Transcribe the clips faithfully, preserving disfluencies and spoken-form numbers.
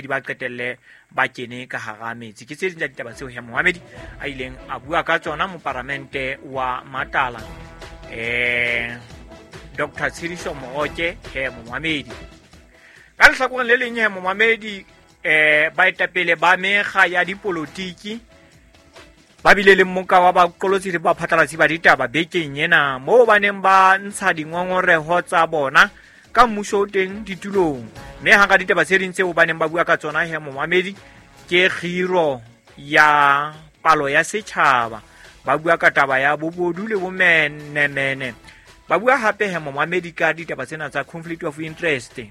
ba qetelle ba kene ka hara metsi. Ke tse ding tsa ditaba tseo he Mohamedi a ileng a bua ka tsona mo parlamente wa Matala. eh Doctor Tshidiso Mogoke he Mohamedi ka lehlakoreng le leng he Mohamedi eh baetapele ba mekga ya dipolotiki ba bile le mmoka wa baqolotsi le ba phatlalatsi ba ditaba bekeng ena moo ba neng ba ntsha dingongoreho tsa bona ka mmuso teng ditulong. Mme ha ka ditaba tse ding tseo ba neng ba bua ka tsona he Mohamedi ke khiro ya palo ya setjhaba, ba bua ka taba ya bobodu le bomenemene, ba bua hape he Mohamedi ka ditaba tsena tsa conflict of interest.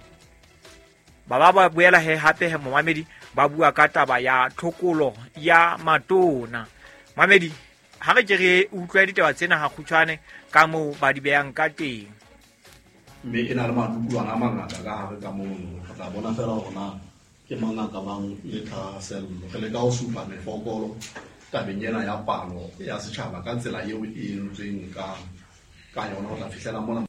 ba ba ba buela he hape he Mohamedi ba bua ka taba ya tlhokolo ya matona. Mohamedi ha re ke re utlwa ditaba tsena ha khutshwane ka mo ba di beang ka teng. Me ena le matutwana a mangata ka hare ka moo re tla bona fela hona ke mangaka bang le tlhasello re le ka ho supa mefokolo tabeng ena ya palo ya setjhaba ka tsela eo e entsweng ka ka yona ho tla fihlela mona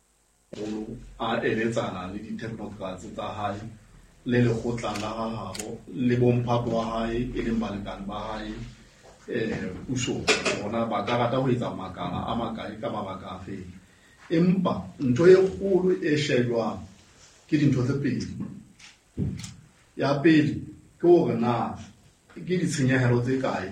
a eletsana le di-technocrats tsa hae le lekgotla la hahabo le bomphato wa hae e leng balekane ba hae eh puso bona ba ka rata ho etsa makala a makae ka mabaka a feng. Empa ntho e kgolo e shejwang ke dintho tse pedi. Ya pele ke hore na ke ditshenyehelo tse kae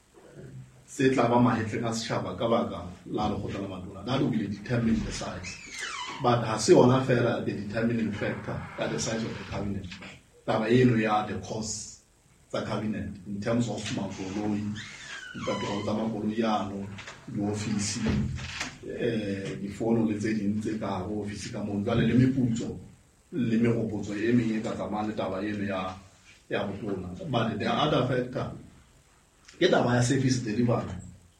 se tla ba mahetleng a setjhaba ka baka la lekgotla la matona. That will determine the size, but ha se ona fela the determining factor at the size of the cabinet. Taba eno ya the cost tsa cabinet in terms of makoloi, dipapero tsa makoloi ano, di-office, eh difono le tse ding tse ka ho office ka moo jwale le meputso le meropotso e meng e ka tsamaya le taba eno ya ya botona. But the other factor ke taba ya service delivery,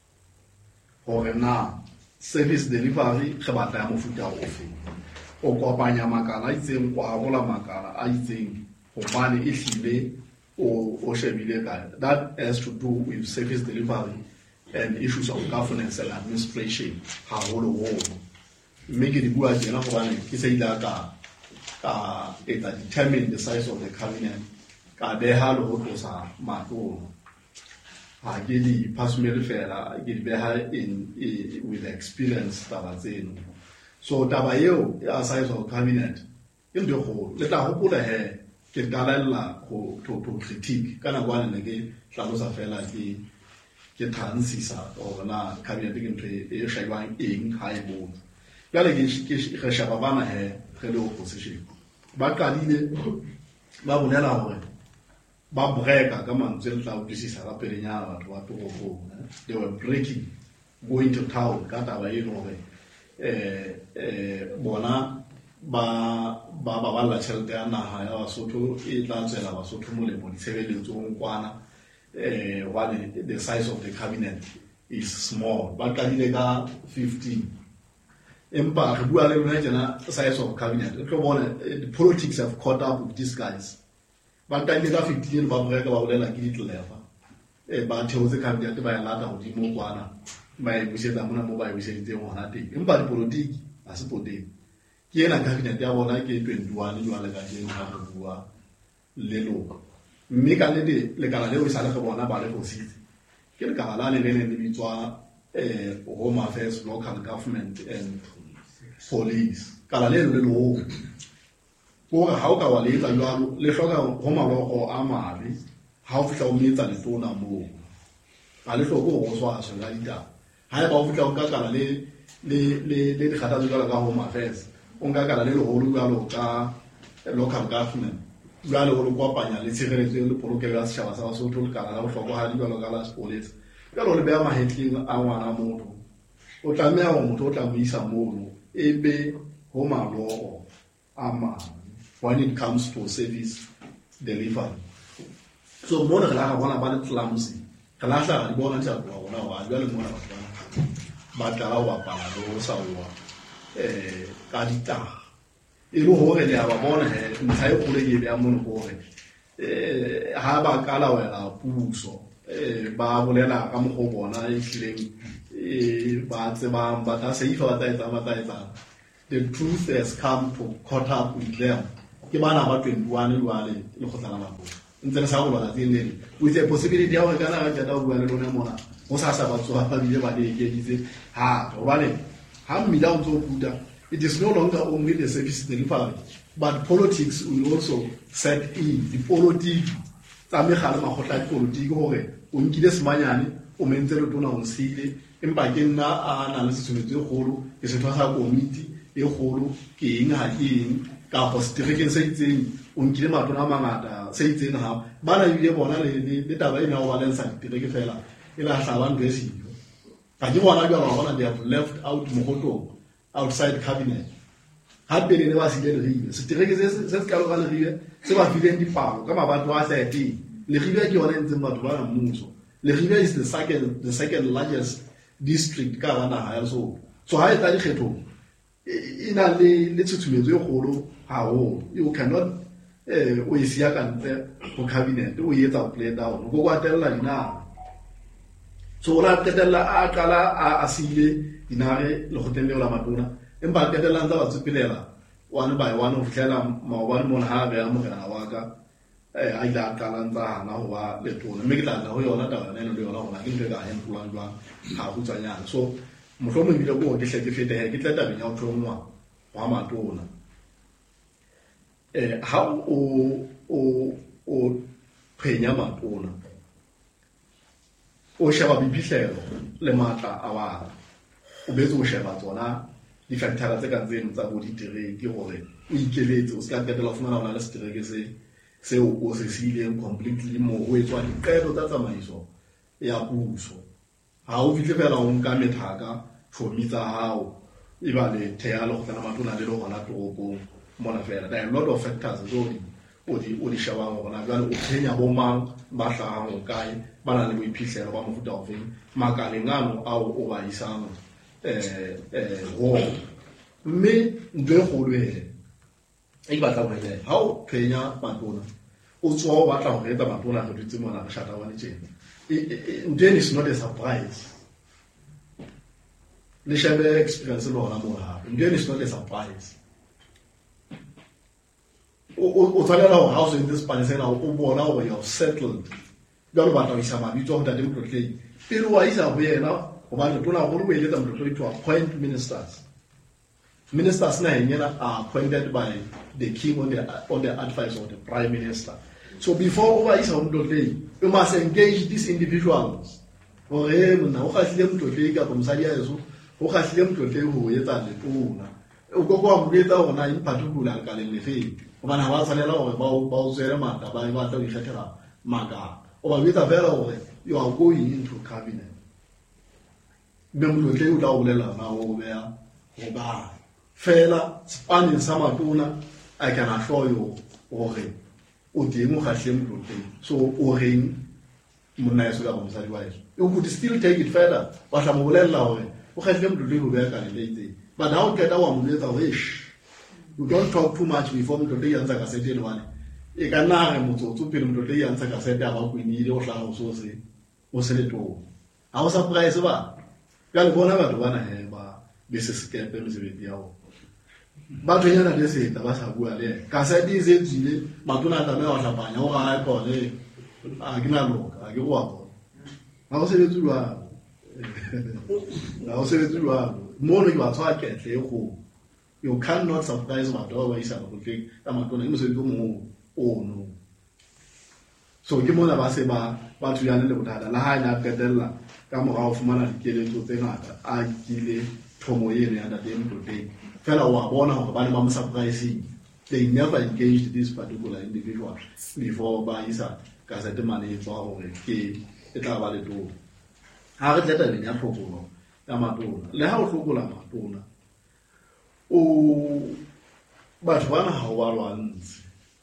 hore na service delivery re batla ya mofuta ofe o kopanya makala a itseng kwa arola makala a itseng hobane e hlile o o shebile kae. That has to do with service delivery and issues of governance and administration haholo holo. Mme ke di bua tjena hobane ke se ile ka ka it determine the size of the cabinet ka beha le ho tlosa matona. Ha ke di personally fela ke di beha in, in with experience taba tseno. So taba eo ya size of cabinet e ndo go le tla hopola he ke galella ho to to critique kana bana ne ke hlalosa fela ke ke transisa ona cabinet ke ntwe e shaiwang eng ha e bo jale ke ke re shaba bana he re le opposition ba qadile ba bolela hore ba breka ka mantswe le tla utlwisisa ka pelenyana batho ba toro they were breaking going to town ka taba e hore eh eh bona ba ba ba la tšhelete ya naha ya Basotho e tla tsela Basotho molemo ditshebeletsong kwana eh while the size of the cabinet is small. Ba qadile ka fifteen. Empa re bua le bona tjena size of cabinet re tlo bona the politics have caught up with these guys. Ba qadile ka fifteen ba breka ba bolela ke ditleva e ba theotse cabinet ba ya lata hodimo kwana ba e busetsa mona mo ba e buseditse ngwana teng. Empa dipolitiki a se poteng ke ena cabinet ya bona ke twenty-one jwale ka jeng ha re bua le loko. Mme ka le le kana le o sa le go bona ba le go sitse ke le kana la le le le bitswa eh Home Affairs, Local Government and Police kana le le lo go ha o ka wa le tsa jwalo le hloka ho maloko a mabe ha o fihla o metsa le tona mo a le hloko go swa so la dita ha e ba o fihla o ka kana le le le le khata jwalo ka Home Affairs o nka kana le le ho jwalo ka local government jwale go kopanya le tshireletso le polokelo ya setjhaba sa Basotho le kana la bohlokwa ha di jwalo ka la police ka lo le beha mahetleng a ngwana motho o tlameha ho motho o tla mo isa mono e be ho maloko a ma when it comes to service delivery. So mona re la ga bona ba le clumsy re la tla di bona tsa go bona wa jwale mona ba ba tla wa pala lo sa wa eh ka ditaga e lo hore le ba bona he ntsha e kgole ke ya mona hore eh ha ba kala wela puso eh ba bolela ka mo go bona e tlileng e ba tseba ba ta se ifa ba ta etsa ba ta etsa. The truth has come to caught up with them ke bana ba twenty-one jwale le kgotla la mapona ntse re sa go lwana tsene with the possibility ya gore kana ga tla bua le lona mona go sa sa batso ba bile ba le ekeditse ha jwale ha mmila o ntse o puta it is no longer only the service delivery but politics will also set in the politics tsa megala magotla di politics gore o nkile semanyane o mentse le tona o sile empa ke nna a na le setshwanetse golo ke setho sa committee e golo ke eng ha ke eng ka go certificate se itseng o nkile matona a mangata se itseng ha bana ile bona le le taba ena o ba lensa ditire ke fela e la hlaba ntwe silo ka ke bona jwa ba bona they have left out mogoto outside cabinet ha pele ne ba sile le ribe certificate se se ka lo le ribe se ba fileng dipalo ka mabatho a thirty le ribe ke yona ntse batho ba mmuso le ribe is the second the second largest district ka bana ha so so ha eta di kgetho ina le le tshutshumetso e golo ha ho you cannot eh o isia ka ntle go cabinet o etsa play down go kwatella dina so la tetella a kala a asile dinare le go tenela matona empa tetella ntse ba tsepelela one by one of tlela maobane mona ha be a mogena wa ka eh a ila kala ntsa na ho ba le tona mme ke tla go yona taba nene le yona gona ke ntse ka hempula jwa ha go tsanyana so mohlomong bile go ke hleke fete ke tla tabeng ya o thongwa wa matona eh ha o o o phenya matona o sheba bipihlelo le matla a ba o betso o sheba tsona di factors tse ka tseno tsa bo ditire ke gore o ikeletse o se ka ketela fumana ona le strike se se o se sile completely mo o etswa diqeto tsa tsamaiso ya puso ha o fitle fela o nka methaka tšhomi tsa hao e ba le thealo go tsena matona le le gona toropong mona fela there are a lot of factors zo di o di o di shawang gona jwale o tsenya bo mang ba hlagang o kae ba na le boiphihlelo ba mofuta o feng makaleng ano ao o ba isang eh eh ho mme ntwe golo he e batla go ile ha o phenya matona o tswa o batla go etsa matona go ditse mona ga shata wa letseng then is not a surprise le shebe experience lo hona mo ha then is not a surprise o o tsalela ho house in this panisela o bona o you settled jalo batla go isa mabitso go tla dem tlotleng pele wa isa go yena o ba le tona go le ile tsa motho to appoint ministers ministers na yena are appointed by the king on the on the advice of the prime minister so before o isa go tlotleng you must engage these individuals o re mona o khahlile motlotleng ka bomsadi ya yeso o khahlile motlotleng ho etsa le tona o go go mo etsa ona in particular ka le lefe o bana ba tsalela gore ba ba o tsere mata ba ba tla go ikgethela maga o ba bitsa vera gore you are going into cabinet be mo le o tla o lela na o bea go ba fela spani sa matona I can assure you gore o dimo khahle motlotleng so o reng monna yeso ka bomsadi wa yeso you could still take it further ba tla mo bolella gore o khahle motlotleng o bea ka le leite but how get our motletsa wish you don't talk too much before motlotleng ya ntsa ka setele one e ka nna re motsotso pele motlotleng ya ntsa ka sete a ba go inile o hlaga o so se o se le to ha o surprise ba ka le bona batho bana he ba be se skepe me se be diao ba tshwenya le se ta ba sa bua le ka sa di se tsile matona ta me wa hlapanya o ga ko le a ke na loka a ke go wa ha o se le tsulwa ha o se le tsulwa mo no ba tswa ke tle go you cannot surprise batho ba isa go tle ka matona e mo se go mo o no so ke mona ba se ba ba tsuyana le bothata la ha ina petella ka mo ga o fumana dikeletso tse ngata a kile thomo yene ya date motlotleng fela wa bona hore ba ne ba mo surprise they never engaged this particular individual before ba isa ka sete mane tswa hore ke e tla ba le to ha re tleta le nya tlhokolo ya matona le ha o hlokola matona o batho bana ha o ba lwantse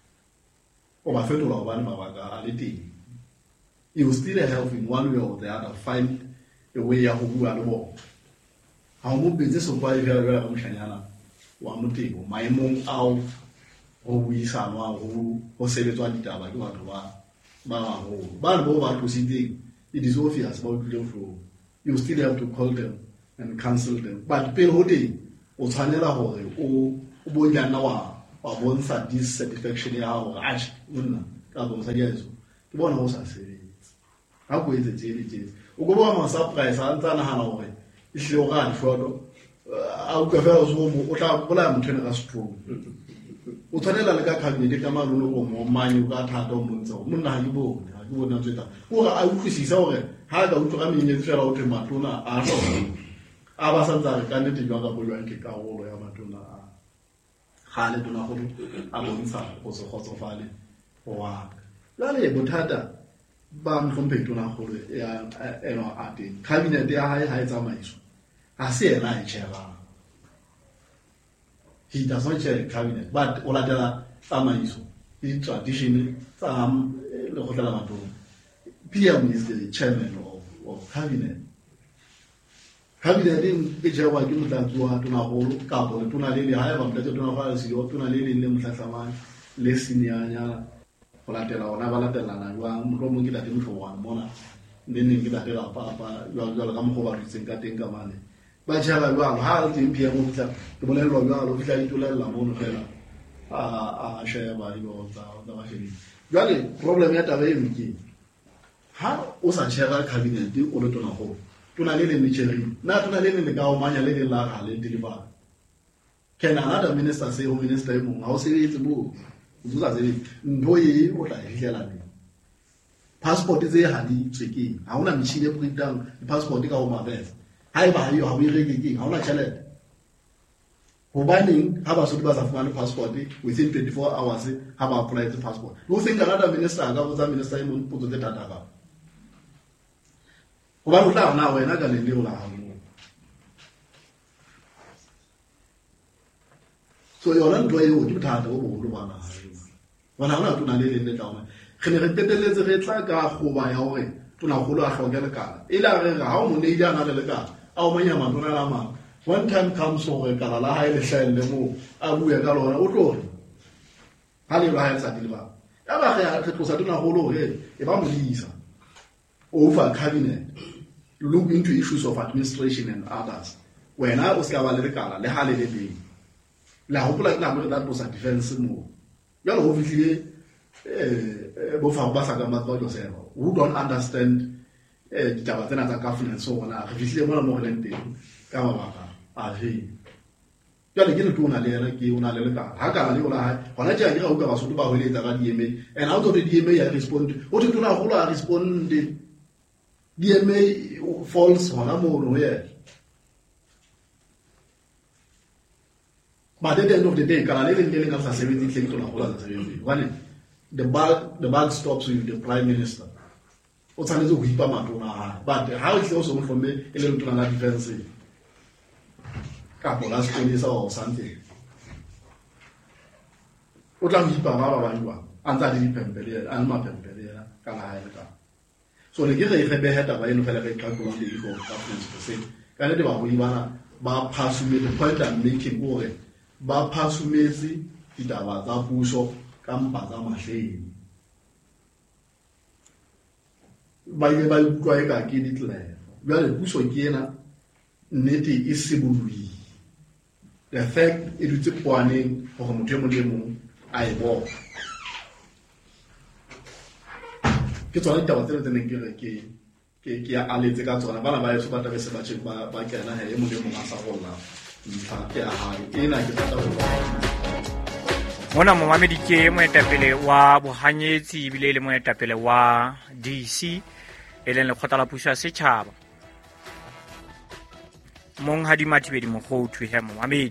o ba fetola ba ne mabaka a le teng you still have in one way or the other find a way ya go bua le bona ha o mo betse so ba ile ya go mshanyana wa motego maemong ao go buisana go go sebetswa ditaba ke batho ba ba go ba bo ba tlositseng it is obvious about the flow you still have to call them and cancel them but pele ho teng o tshwanela hore o o bo yana wa wa bontsha dissatisfaction ya hao ga ash monna ka bo sa jeso ke bona ho sa sebetse ha go etse tsele tsele o go ba ma surprise a ntsa na hana hore e hle ga difoto a o ka fa o so mo o tla bola motho ne ka strong o tshwanela le ka cabinet ka malolo go mo manye o ka thata o montso monna ha ke bone ha ke bona tseta o ga a utlwisisa hore ha ka utlo ka menyetsi fela o thema tona a so a ba sa ntsa ka nnete jwa ka bolwang ke ka go ya matona a gale tona go a bontsha go se gotsofale wa la le bothata ba mhlompe tona go ya eno a teng cabinet ya hae ha e tsamaiso a se ena e tshega he does not chair cabinet but o latela tsamaiso the tradition tsa le go tla matona P M is the chairman of, of cabinet cabinet e jewa ke motlatsi tona golo ka bo tona le le hae ba motlatsi tona fa se yo tona le le le motlatsamane le senianya go latela ona ba latelana jwa motho mo ke la teng tloga mona le neng ke latela papa jwa jwa ka mo go ba ritseng ka teng ka mane ba jela jwa ha le P M o tla ke bolelo jwa lo fitla itulela mo no fela a a shaya ba yo tsa da ba shedi jwa le problem ya taba e mki ha o sa share cabinet o le tona go tona le le nitsheri na tona le le ka o manya le le la ga le deliver can another minister say o minister e mong ha o sebetse bo o tsa se ntho e o tla hihlela ne passport tse ha di tswekeng ha ona machine e printang passport ka o mabesa ha e ba yo ha o e rekeng ha ona tšhelete go baneng ha ba so ba sa fumana passport within twenty-four hours ha ba apply the passport no think another minister ga botsa minister e mong potso tse tata ka go ba rutla na wena ka le le o la ha mo so yona ntwa e o di bothata o bogolo bana bana ona tona le le le tlaona re ne re peteletse re tla ka go ba ya hore tona golo a hloke le kana e la re ga o mo ne ja na le kana a o manya matona la ma one time comes hore kana la ha ile hlelle mo a buya ka lona o tlo re ha le ba ha tsa di ba ya ba re re tlosa tona golo he e ba mo lisa over cabinet look into issues of administration and others when I was ka ba le kana le ha le le teng la hopola na mo that was a defense mo ya lo fitlile eh bo fa ba sa ka matlo jo sema who don't understand eh ditaba tsena tsa governance so ona re fitlile mo mo le teng ka ba ba a he ya le ke le tona le re ke ona le le ka ha ka le ona ha hona tja ke ga o ka ba so ba ho le tsa ga di eme and out of the D M A ya respond o te tona go la respond D M A false hona mo no ye but at the end of the day kana le le le ka sa seventy tleng tona go la sa seventy one the ball the ball stops with the prime minister o tsanetse go ipa matona but how is also from me e le tona na defense ka bola sponisa o something o tla ipa ba ba bangwa anta di pempele an ma pempele ka la ha ka so le ke re re be heta ba eno fela ka ka go le go governance se ka le ba go ibana ba phasume the point I'm making gore ba phasumetse ditaba tsa puso ka mpa tsa mahleng ba ile ba utlwa e ka ke ditlele ba le puso ke ena nnete e sebului the fact e dutse poaneng go motho mo le mong a e bo ke tsona ditaba tse tse neng ke re ke ke ke a aletse ka tsona bana ba yeso ba tabe se ba tsheng ba ba kena he e mo le mong a sa golla ntha ke a ha ena ke tata go mona momamedi ke moetapele wa bohanyetsi bile le moetapele wa D C e leng lekgotla la puso ya setšhaba mong ha di mathibedi mogoutu he momamedi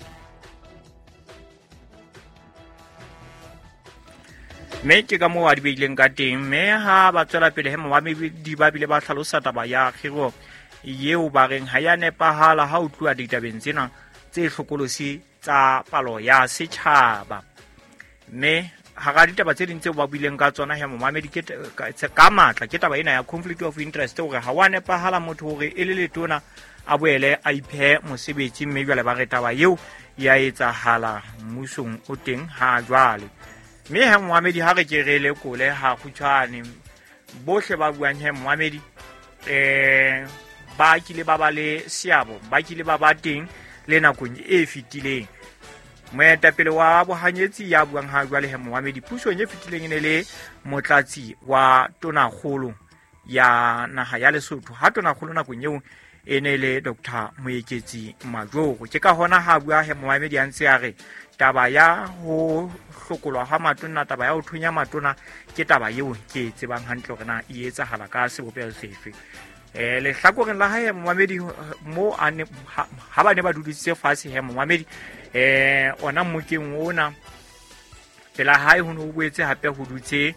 me ke ka mo wa di beileng ka teng me ha ba tswela pele he momamedi ba bile ba tlhalosa taba ya khiro yeo ba reng ha ya nepahala ha o tlwa ditabeng tsena tse hlokolosi tsa palo ya setšhaba me ha ga ditaba tse ding tse ba buileng ka tsona he momamedi ke ka matla ke taba ena ya conflict of interest gore ha wa nepahala motho gore e le letona a boele a iphe mosebetsi mme jwale ba re taba eo ya etsahala mmusong o teng ha jwale mme he momamedi ha re ke re lekole ha khutshwane bohle ba buang he momamedi eh ba kile ba ba le seabo ba kile ba ba teng le nakong e fetileng moetapele wa bohanyetsi ya buang ha jwale he Mohammed pusong e fetileng e ne le motlatsi wa tonakgolo ya naha ya Lesotho ha tonakgolo nakong eo e ne le Doctor Moeketsi Majoro. Ke ka hona ha bua he Mohammed ya ntse a re taba ya ho hlokolwa ha matona, taba ya ho thunya matona ke taba eo ke tsebang hantle hore na e etsahala ka sebopeho sefe. eh le hlakoreng la hae Mohammed mo ane ha ba ne ba duditse fatshe he Mohammed eh ona mokeng ona pela hae ho no buetse hape ho dutse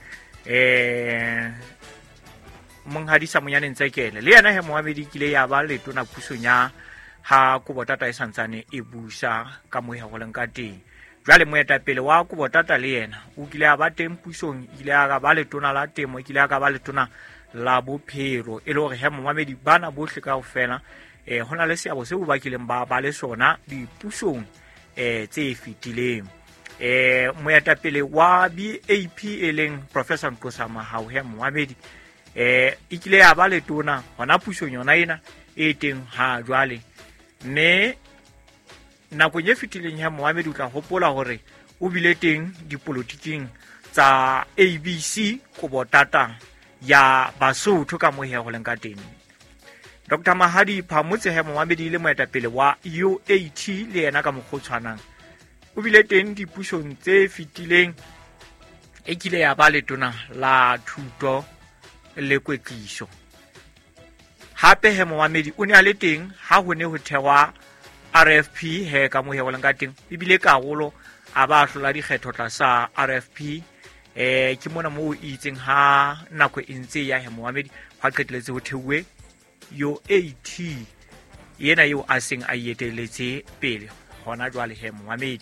eh monghadisa monyane ntsekele le yena he Mohammed kile ya ba le tona pusonya ha Kobotata e santsane e busa ka moya go leng ka teng. Jwale moetapele wa Kobotata le yena o kile a ba teng pusong, ile a ba le tona la temo, kile a ba le tona la bophelo e le hore he Mohammed bana bohle ka ofela eh hona le seabo se ba kileng ba ba le sona dipusong eh tse fitileng. eh moetapele wa B A P e leng Professor Nkosi Mahao he Mohammed eh ikile ya ba le tona hona pusong yona ena e teng ha jwale. Ne nako ye fitileng he Mohammed o tla hopola hore o bile teng dipolotiking tsa A B C Kobotata ya Basotho ka moya go leng ka teng. Doctor Mahadi Phamotse he Mohammed ile moetapele wa U A T le yena ka mogotshwanang o bile teng dipusong tse fitileng e kile ya ba le tona la thuto le kwetliso. Hape he Mohammed o ne a le teng ha ho ne ho thewa R F P he ka moya go leng ka teng bibile karolo a ba hlola dikgetho tlasa R F P. eh ke mona mo itseng ha nako e ntse ya he Mohammed ha qeteletse ho thewe U A T yena yo a seng a yeteletse pele hona jwale he Mohammed.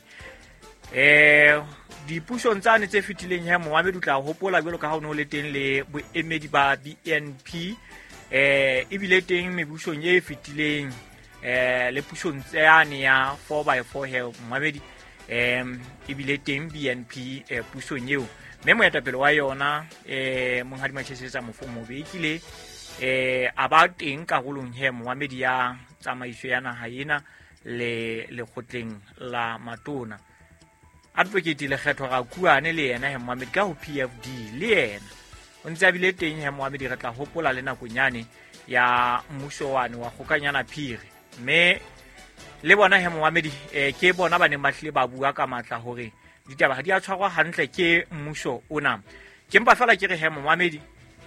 eh dipusong tsane tse fitileng he Mohammed o tla hopola belo ka ha o no le teng le boemedi ba B N P eh e bile teng mebusong e fitileng eh le pusong tsane ya four by four he Mohammed em e bile teng B N P eh pusong eo me moetapele wa yona eh monghadi Matshesetsa Mofomo be ikile eh aba teng ka golong he Mohammed ya tsamaiso ya naha ena le le khotleng la matona. Advocate le kgetho ga kuane le yena he Mohammed ka ho P F D le yena o ntse a bile teng he Mohammed re tla hopola le nakonyane ya mmuso wane wa gokanyana phiri me le bona he Mohammed eh ke bona ba ne ba hle ba bua ka matla hore ditaba ha di a tshwarwa hantle ke mmuso ona. Ke mpa fela ke re he Mohammed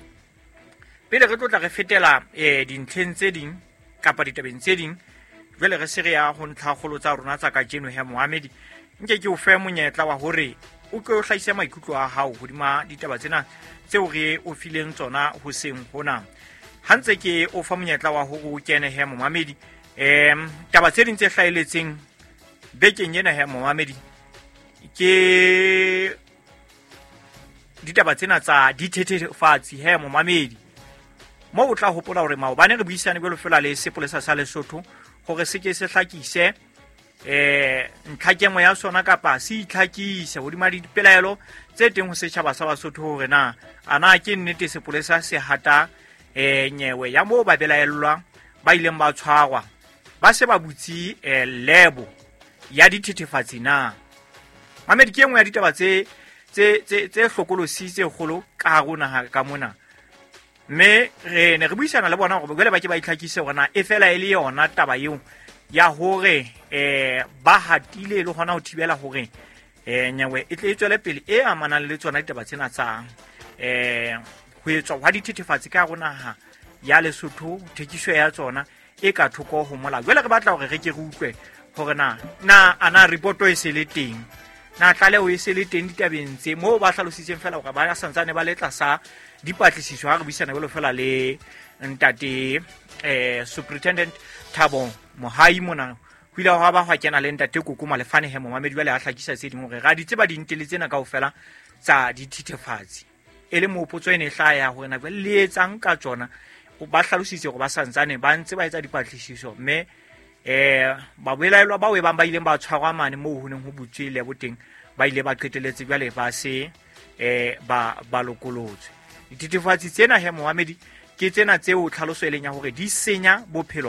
pele re tlotla re fetela eh dintlheng tse ding kapa ditabeng tse ding jwale re se re ya ho ntlhagolo tsa rona tsa ka jeno he Mohammed nke ke o fe monyetla wa hore o ke o hlaise maikutlo a hao hodima ditaba tsena tseo re o fileng tsona ho seng hona. Hantse ke o fa monyetla wa ho o kene he Mohammed em taba tse ding tse hlaeletseng bekeng yena he Mohammed ke ditaba tsena tsa dithethefatsi he Mohammed mo o tla hopola hore maobane re buisane belo fela le sepolesa sa Lesotho hore se ke se hlakise eh ntlhakemo ya sona kapa se itlhakise hodima dipelaelo tse teng ho setjhaba sa Basotho hore na ana ke nnete sepolesa se hata eh nyewe ya mo ba belaellwa ba ileng ba tshwarwa ba se ba butsi eh lebo ya dithethefatsi na. Mohammed ke engwe ya ditaba tse tse tse hlokolosi tse kgolo ka rona ka mona me re ne re buisana le bona gore gele ba ke ba itlhakise gona e fela ile yona taba eo ya hore eh ba hatile le hona ho thibela hore eh nyewe e tle e tswele pele e amanang le tsona ditaba tsena tsa eh ho etswa ha dithethefatsi ka rona ha ya Lesotho thekiso ya tsona e ka thoko ho mola. Gele re batla hore re ke re utlwe hore na na ana report e se le teng na tlale o e se le teng ditabeng tse mo ba hlalositseng fela hore ba santsane ba letla sa dipatlisiso ha re buisana belo fela le ntate eh Superintendent Thabo Mohai mona ho ile ha ba hwa kena le ntate Koko Malefane he Mohammed jwale ha hlakisa se ding hore ga di tseba dintele tsena kaofela tsa dithethefatsi ele mo potso ene hlaya hore na le etsang ka tsona o ba hlalositse hore ba santsane ba ntse ba etsa dipatlisiso me eh ba belaelwa ba we ba ba ile ba tshwarwa mane mo ho neng ho butswe le boteng ba ile ba qeteletse jwale ba se eh ba ba lokolotswe. Dithethefatsi tsena he Mohammed ke tsena tseo tlhaloso eleng ya hore di senya bophelo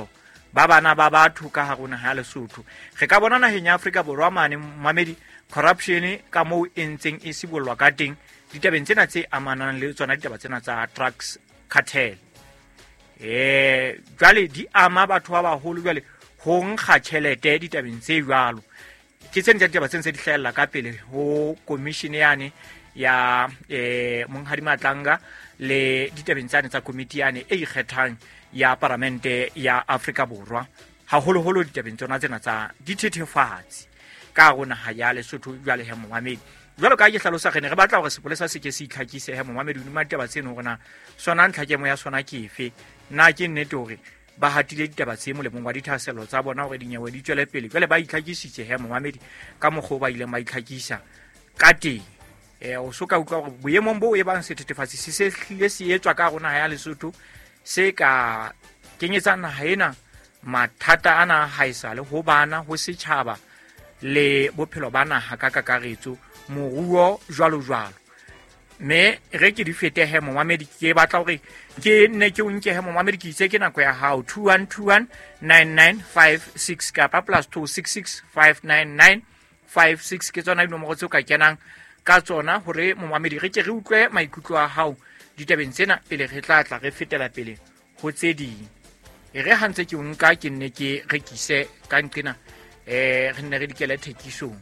ba bana ba batho ka ha rona ha Lesotho. Re ka bona naheng ya Afrika Borwa mane Mamedi corruption ka moo e ntseng e sibollwa ka teng ditabeng tsena tse amanang le tsona ditaba tsena tsa drugs cartel. Eh jwale di ama batho ba baholo jwale ho nkga tjhelete ditabeng tse jwalo. Ke tsena ditaba tsena tse di hlahella ka pele ho commission yane ya eh Monghadi Matlanga le ditabeng tsane tsa committee yane e ikgethang ya parlamente ya Afrika Borwa haholo holo ditabeng tsona tsena tsa dithethefatsi ka rona ha ya Lesotho jwale he Mohammed. Jwalo ka ke hlalosa re ne re batla hore sepolesa se ke se itlhakise he Mohammed o nima ditaba tseno hore na sona ntlhakemo ya sona ke efe na ke nnete hore ba hatile ditaba tse mo le mongwa dithaselo tsa bona hore dinyewe di tswele pele jwale ba itlhakisitse he Mohammed ka mogho ba ile ba itlhakisa ka teng. Eh o soka utlwa hore boemong bo e bang sethethefatsi se se hlile se etswa ka rona ha ya Lesotho se ka kenyetsana ha ena mathata ana haisale ho bana ho setjhaba le bophelo bana ha ka kakaretso moruo jwalo jwalo. Me re ke di fete he Mohammed ke batla hore ke nne ke o nke he Mohammed ke itse ke nako ya hao two one two one nine nine five six kapa plus two six six five nine nine five six ke tsona dinomoro tse ka kenang ka tsona hore Mohammed re ke re utlwe maikutlo a hao ditabeng tsena pele re tla tla re fetela pele ho tse ding. E re hantse ke o nka ke nne ke rekise ka nqena eh re nne re dikele thekisong.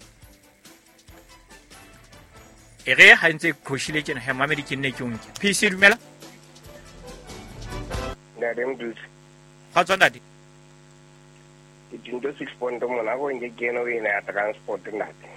E re ha ntse khoshile ke ha Mohammed ke nne ke o nke. P C dumela? Na dem dus. Ha tsona di. Dindo six point mona go nge keno ina transport nate.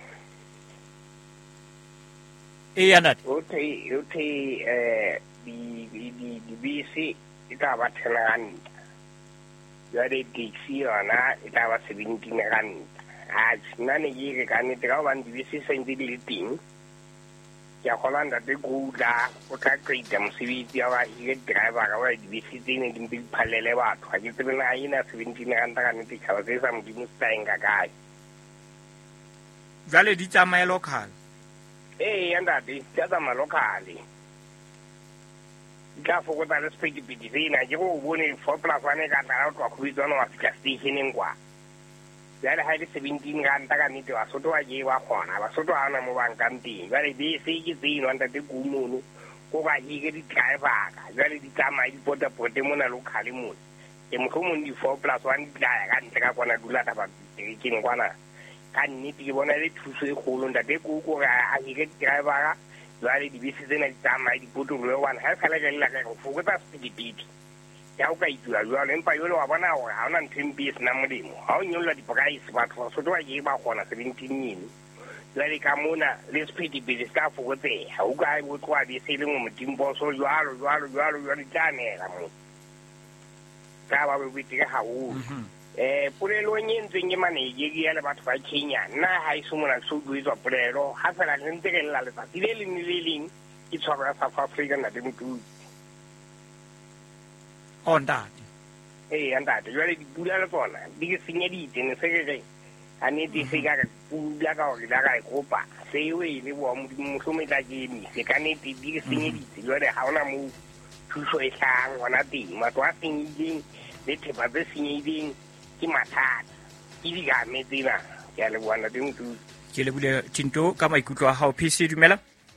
E yana. Okay, okay eh di di di B C ita ba thenang. Ya de taxi ona ita ba seventeen rand. Ah, nane yeke ka ne tra ba di B C sendi le ting. Ya Holanda de guda o tla kreita mosebetsi ya ba ile driver ka wa di B C tsene di mpi phalele batho ha ke tsebe na ina seventeen rand ka ne tshaba se sa modimo tsaenga kae. Jale di tsamaya local. Eh yanda di tsamaya local. Ka fokotsa le speed tsena ke go bone four plus one ka tla go go bitswana wa fika stationeng kwa. Jale ha ile seventeen rand ka ne te wa soto wa je wa khona ba soto ana mo bankang teng jale be se ke tseno anta te kumono go ga hige di driver ka jale di tsamaya di pota pote mona local mo ke mohlomong di four plus one di ya ka ntle ka kwana dula ta ba ke ne kwana ka nnete ke bona le thuso e kgolo nta te go go ga hige di driver jale di bese tsena di tsamaya di potolo one ha sala ga lla ka go fokotsa speed ya o ka itula jwalo empa yole wa bona hore ha ona nthempi se na modimo ha o nyolla di price batho ba soto wa ke ba gona seventeen yini jale ka mona le speed be ska fokotseha o ka e botlwa di se le mo modimo so jwalo jwalo jwalo jwalo tsanela mo ka ba be bitse ha o eh polelo nyentseng ke manege ke ya le batho ba Kenya nna ha iso mona so duitswa polelo ha fela le ntse ke lla le tsa ile le ni le leng ke tshwara South Africa na de mtu on that. Eh anda de jwale di pula le tsona di ke senya di tsene se ke a ne di se ka pula ka hore la ka e kopa se we le bo mo mohlome tla ke mi se ka ne di ke senya di jwale ha ona mo thuso e hlang hona teng matlo a senyileng le thepa tse senyileng ke mathata ke di ga metsena ya le bona di mtu ke le bule Tinto ka maikutlo a hao. P C dumela?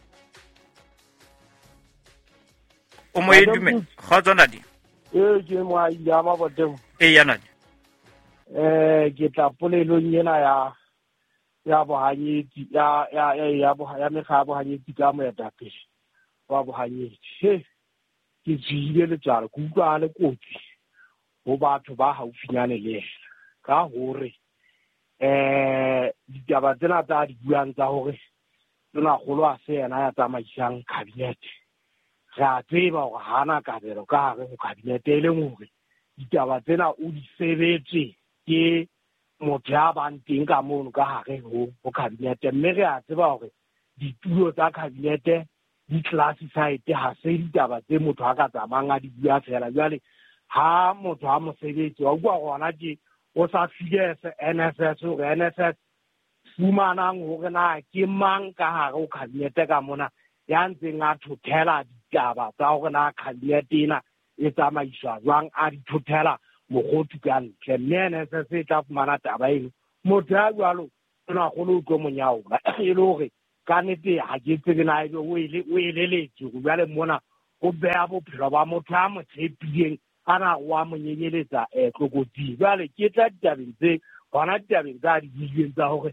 O mo e dumela ga tsona di eh ke mo a ya ba boteng e yana eh ke tla polelo nyena ya ya bohanyetsi ya ya ya bo ya me ga bohanyetsi ka mo ya tape wa bohanyetsi ke tsile le tsara ku utlwa le kotsi ho batho ba haufinyane le ka hore eh ditaba tsena tsa di buang tsa hore tsona golo a se yana ya tsamaisang cabinet ra tseba hore hana kabelo ka hare ho cabinet e leng hore ditaba tsena o di sebetse ke motho ya bang teng ka mono ka hare ho ho cabinet mme re a tseba hore ditulo tsa cabinet di classified ha se ditaba tse motho a ka tsamanga di bua fela jwale ha motho a mosebetsi wa bua gona ke o sa file N S S o N S S fumanang hore na ke mang ka hare ho cabinet ka mona ya ntseng a thothela ditaba tsa hore na cabinet ena e tsamaiswa jwang a di thothela mogotu ka ntle mme N S S e tla fumana taba eno motho a jwalo ona golo tlo monyaola e le hore ka nnete ha ke tsebe na ebe o ile o eleletse go bjale mona go bea bophelo ba motho a mo tshepileng ana wa monyenyeletsa eh tlokotsing jwale ke tla ditabeng tse bona ditabeng tsa di billion tsa hore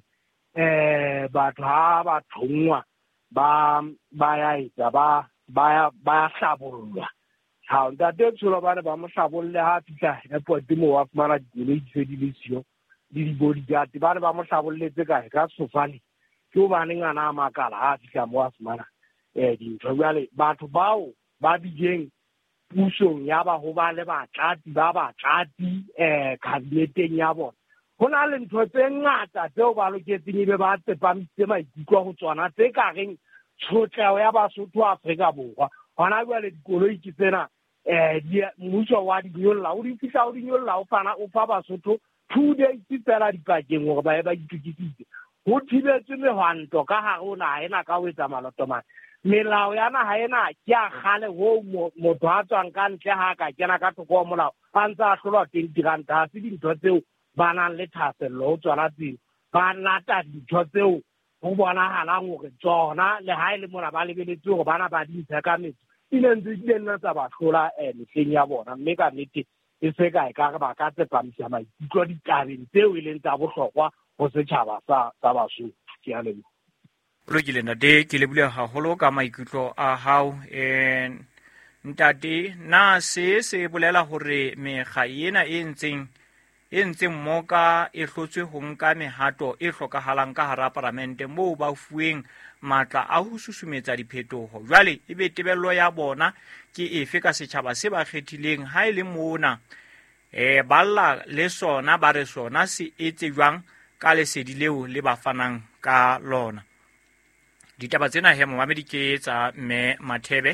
eh batho ha ba thongwa ba ba ya etsa ba ba ba hlabollwa ha nda de tsolo bana ba mo hlabolle ha fitla airport mo wa fumana di se di lesio di di bodyguard ba ba mo hlabolletse ka ka sofane ke o bane ngana a makala ha fitla mo wa fumana eh di ntshwale batho bao ba bijeng pusong ya ba ho ba le batlati ba batlati eh kabineteng ya bona hona le ntho tse ngata tseo ba loketseng ebe ba tsepamitse maikutlo go tswana tse ka reng tshotleho ya Basotho Afrika Borwa hona jwale dikoloi ke tsena eh di mmuso wa di nyolla o di fihla o di nyolla o fana o fa Basotho two days tsela dipakeng hore ba ba itukisitse ho thibetse mehwanto ka ha ona ha ena ka ho etsa malotomane melao ya naha ena ke a gale ho motho a tswang ka ntle ha ka kena ka thoko molao a ntse a hlolwa twenty rand ha se dintho tseo ba nang le thasello ho tswana tseo ba lata dintho tseo ho bonahalang hore tsona le ha ile mona ba lebeletse hore bana ba di ntsha ka metsi e ne ntse di nna tsa ba hlola mehleng ya bona mme ka nnete e se ka e ka ba ka tsepamisa maikutlo ditabeng tseo e leng tsa bohlokwa ho setjhaba sa sa Basotho ke a leboha. Lokile ntate ke lebile haholo ka maikutlo a hao eh ntate na se se bolela hore mekga ena e ntseng e ntseng moka e hlotswe ho nka mehato e hlokahalang ka hara parlamente moo ba fuweng matla a ho susumetsa diphetoho jwale ebe tebello ya bona ke efe ka setjhaba se ba kgethileng ha ile mona eh balla le sona ba re sona se etse jwang ka lesedi leo le ba fanang ka lona. Ditaba tsena he Mohamedi ke tsa mme Mathebe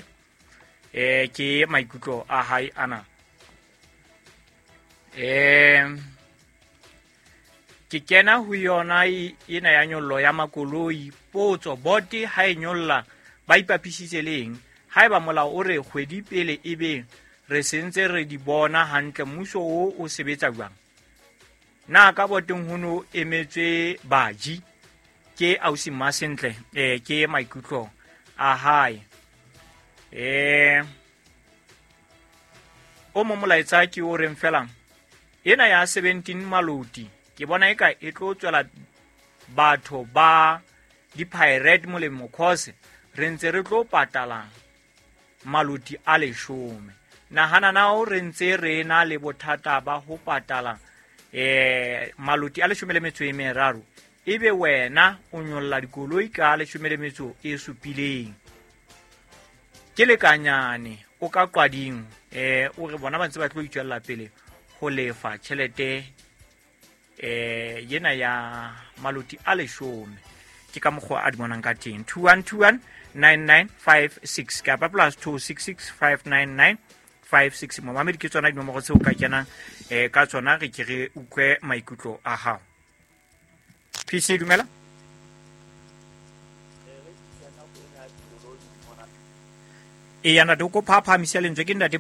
eh ke maikutlo a hae ana eh ke kena ho yona ena ya nyollo ya makoloi potso boti ha e nyolla ba ipapisitse leng haeba molao o re kgwedi pele ebe re sentse re di bona hantle mmuso o o sebetsa jwang na ka boteng hono emetswe baji ke ausi Masentle eh ke maikutlo a hae eh o mo molaetsa ke o reng fela ena ya seventeen Maloti ke bona eka e tlo tswela batho ba di pirate molemo cause re ntse re tlo patala Maloti a leshome nahana nao re ntse re na le bothata ba ho patala eh Maloti a leshome le metso e meraro ebe wena o nyolla dikoloi ka leshome le metso e supileng ke lekanyane o ka qwading eh o re bona ba ntse ba tlo itjella pele ho lefa tjhelete eh yena ya Maloti a leshome ke ka mokgwa a di bonang ka teng two one two one nine nine five six ka pa plus two six six five nine nine five six mo mamedi ke tsona dinomoro tseo ka kenang eh ka tsona re ke re ukwe maikutlo a hao. P C dumela e yana do ko phapha misele ntse ke ntate